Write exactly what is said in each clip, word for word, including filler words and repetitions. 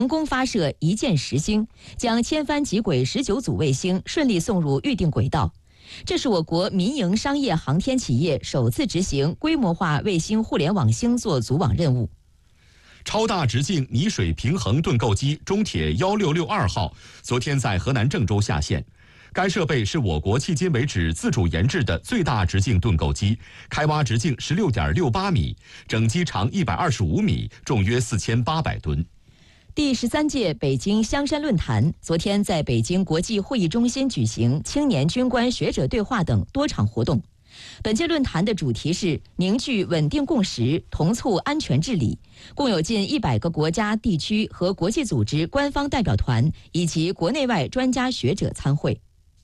成功发射一箭十星，将千帆极轨十九组卫星顺利送入预定轨道。这是我国民营商业航天企业首次执行规模化卫星互联网星座组网任务。 超大直径泥水平衡盾构机中铁一六六二号昨天在河南郑州下线。该设备是我国迄今为止自主研制的最大直径盾构机，开挖直径 十六点六八米，整机长一百二十五米，重约四千八百吨。 第十三届北京香山论坛昨天在北京国际会议中心举行青年军官学者对话等多场活动。本届论坛的主题是凝聚稳定共识，同促安全治理，共有近一百个国家、地区和国际组织官方代表团以及国内外专家学者参会。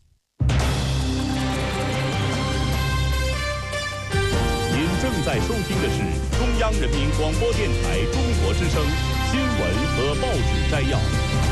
您正在收听的是中央人民广播电台中国之声新闻和报纸摘要。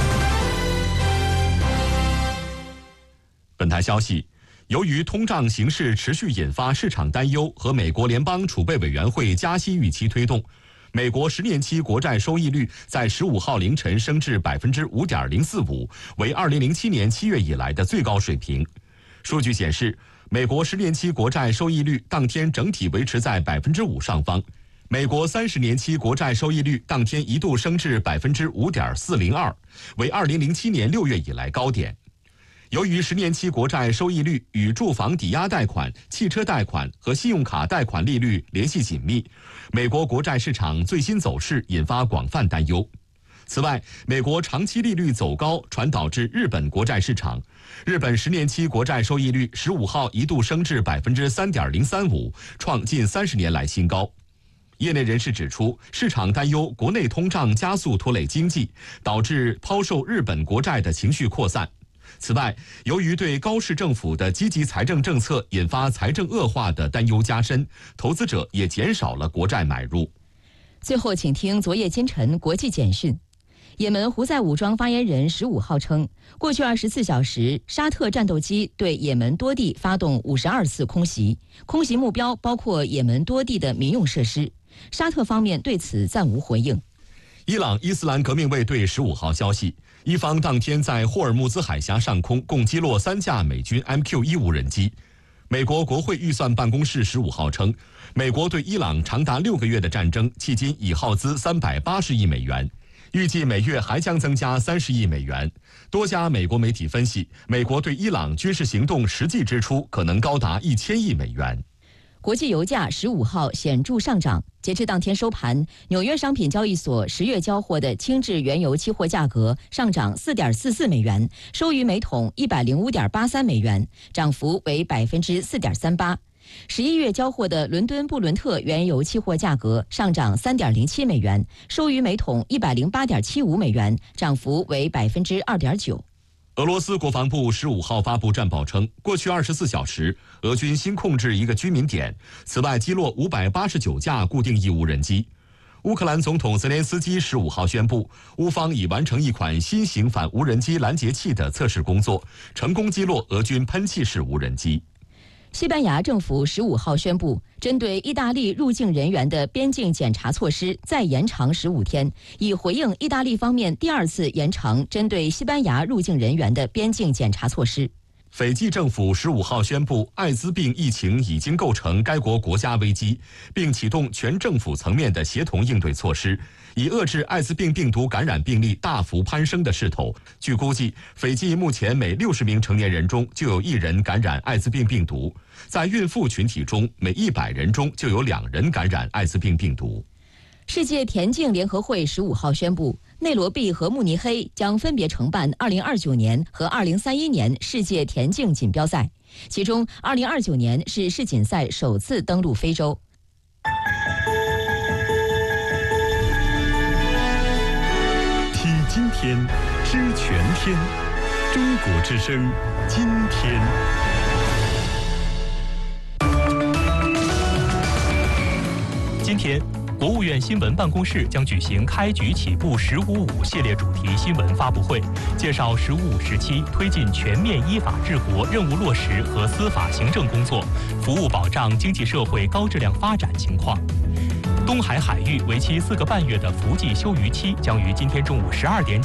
本台消息，由于通胀形势持续引发市场担忧和美国联邦储备委员会加息预期推动，美国十年期国债收益率在十五号凌晨升至百分之五点零四五，为二零零七年七月以来的最高水平。数据显示，美国十年期国债收益率当天整体维持在百分之五上方。美国三十年期国债收益率当天一度升至百分之五点四零二，为二零零七年六月以来高点。由于十年期国债收益率与住房抵押贷款、汽车贷款和信用卡贷款利率联系紧密，美国国债市场最新走势引发广泛担忧。此外，美国长期利率走高传导至日本国债市场，日本十年期国债收益率十五号一度升至百分之三点零三五，创近三十年来新高。业内人士指出，市场担忧国内通胀加速拖累经济，导致抛售日本国债的情绪扩散。此外，由于对高市政府的积极财政政策引发财政恶化的担忧加深，投资者也减少了国债买入。 最后，请听昨夜今晨国际简讯。也门胡塞武装发言人十五号称，过去二十四小时，沙特战斗机对也门多地发动五十二次空袭，空袭目标包括也门多地的民用设施。沙特方面对此暂无回应。 伊朗伊斯兰革命卫队十五号消息，伊方当天在霍尔木兹海峡上空共击落三架美军 M Q 一 无人机。美国国会预算办公室十五号称，美国对伊朗长达六个月的战争迄今已耗资三百八十亿美元。预计每月还将增加三十亿美元。多家美国媒体分析，美国对伊朗军事行动实际支出可能高达一千亿美元。 国际油价十五号显著上涨，截至当天收盘，纽约商品交易所十月交货的轻质原油期货价格上涨四点四四美元，收于每桶一百零五点八三美元，涨幅为百分之四点三八。十一月交货的伦敦布伦特原油期货价格上涨三点零七美元，收于每桶一百零八点七五美元，涨幅为百分之二点九。 俄罗斯国防部十五号发布战报称，过去二十四小时，俄军新控制一个居民点，此外击落五百八十九架固定翼无人机。乌克兰总统泽连斯基十五号宣布，乌方已完成一款新型反无人机拦截器的测试工作，成功击落俄军喷气式无人机。 西班牙政府十五号宣布，针对意大利入境人员的边境检查措施再延长十五天，以回应意大利方面第二次延长针对西班牙入境人员的边境检查措施。 斐济政府十五号宣布，艾滋病疫情已经构成该国国家危机，并启动全政府层面的协同应对措施，以遏制艾滋病病毒感染病例大幅攀升的势头。据估计，斐济目前每六十名成年人中就有一人感染艾滋病病毒，在孕妇群体中，每一百人中就有两人感染艾滋病病毒。 世界田径联合会十五号宣布，内罗毕和慕尼黑将分别承办二零二九年和二零三一年世界田径锦标赛，其中二零二九年是世锦赛首次登陆非洲。 听今天，知全天，中国之声，今天。 今天，国务院新闻办公室将举行开局起步“十五五”系列主题新闻发布会，介绍“十五五”时期推进全面依法治国任务落实和司法行政工作，服务保障经济社会高质量发展情况。 东海海域为期四个半月的伏季休渔期将于今天中午十二点